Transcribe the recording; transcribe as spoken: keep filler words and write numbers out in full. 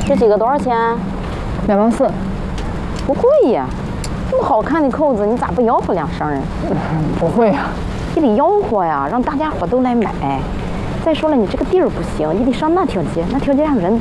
这几个多少钱？ 两毛四。 不贵呀，这么好看的扣子，你咋不吆喝两声啊？ 不会呀， 你得吆喝呀，让大家伙都来买。再说了，你这个地儿不行，你得上那条街，那条街上人